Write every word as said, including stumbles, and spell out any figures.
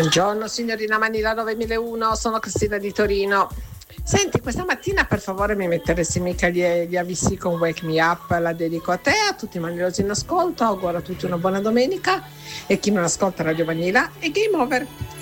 Buongiorno signorina Manila novemilauno, sono Cristina di Torino. Senti, questa mattina per favore mi metteresti mica gli, gli avvisi con Wake Me Up, la dedico a te, a tutti i manilosi in ascolto, auguro a tutti una buona domenica e chi non ascolta Radio Vanilla e Game Over.